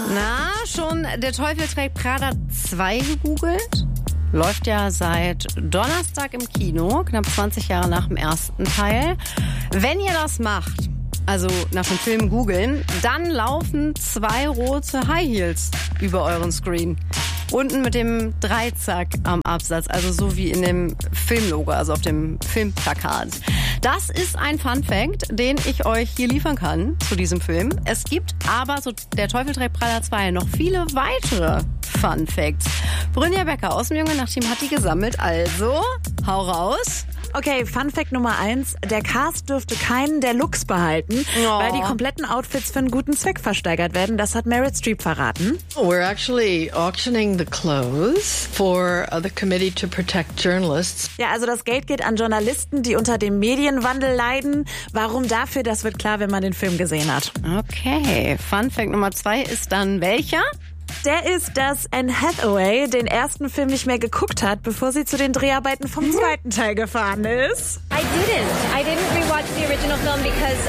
Na, schon der Teufel trägt Prada 2 gegoogelt? Läuft ja seit Donnerstag im Kino, knapp 20 Jahre nach dem ersten Teil. Wenn ihr das macht, also nach dem Film googeln, dann laufen 2 rote High Heels über euren Screen. Unten mit dem Dreizack am Absatz, also so wie in dem Filmlogo, also auf dem Filmplakat. Das ist ein Funfact, den ich euch hier liefern kann zu diesem Film. Es gibt aber, so der Teufel trägt Prada 2, noch viele weitere Funfacts. Brynja Becker aus dem Junge Nacht-Team hat die gesammelt, also hau raus. Okay, Funfact Nummer 1. Der Cast dürfte keinen der Looks behalten, weil die kompletten Outfits für einen guten Zweck versteigert werden. Das hat Meryl Streep verraten. We're actually auctioning the clothes for the Committee to Protect Journalists. Ja, also das Geld geht an Journalisten, die unter dem Medienwandel leiden. Warum dafür, das wird klar, wenn man den Film gesehen hat. Okay, Funfact Nummer 2 ist dann welcher? Der ist, dass Anne Hathaway den ersten Film nicht mehr geguckt hat, bevor sie zu den Dreharbeiten vom zweiten Teil gefahren ist. I didn't rewatch the original film because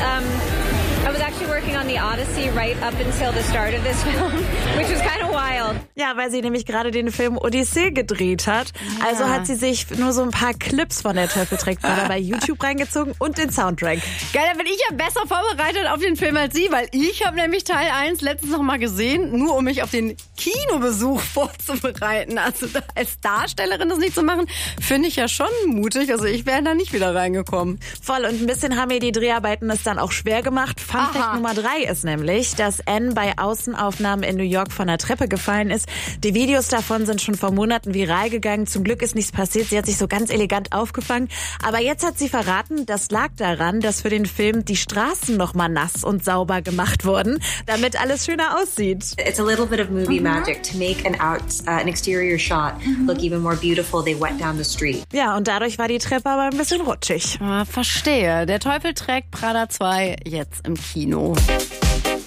I was actually working on the Odyssey right up until the start of this film, which was kind of wild. Ja, weil sie nämlich gerade den Film Odyssee gedreht hat. Ja. Also hat sie sich nur so ein paar Clips von der Teufel trägt Prada bei YouTube reingezogen und den Soundtrack. Geil, da bin ich ja besser vorbereitet auf den Film als sie, weil ich habe nämlich Teil 1 letztens noch mal gesehen, nur um mich auf den Kinobesuch vorzubereiten. Also als Darstellerin das nicht zu machen, finde ich ja schon mutig. Also ich wäre da nicht wieder reingekommen. Voll, und ein bisschen haben mir die Dreharbeiten es dann auch schwer gemacht. Funfact Nummer 3 ist nämlich, dass Anne bei Außenaufnahmen in New York von der Treppe gefallen ist. Die Videos davon sind schon vor Monaten viral gegangen. Zum Glück ist nichts passiert. Sie hat sich so ganz elegant aufgefangen. Aber jetzt hat sie verraten, das lag daran, dass für den Film die Straßen noch mal nass und sauber gemacht wurden, damit alles schöner aussieht. It's a little bit of movie magic to make an exterior shot look even more beautiful. They went down the street. Ja, und dadurch war die Treppe aber ein bisschen rutschig. Verstehe. Der Teufel trägt Prada 2 jetzt im Kino.